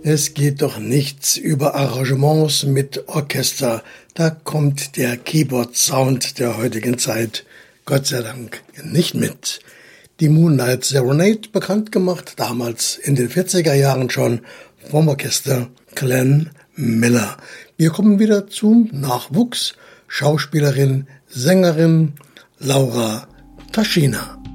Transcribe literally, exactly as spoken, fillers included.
Es geht doch nichts über Arrangements mit Orchester. Da kommt der Keyboard-Sound der heutigen Zeit, Gott sei Dank, nicht mit. Die Moonlight Serenade, bekannt gemacht, damals in den vierziger Jahren schon, vom Orchester Glenn Miller. Wir kommen wieder zum Nachwuchs. Schauspielerin, Sängerin Laura Taschina.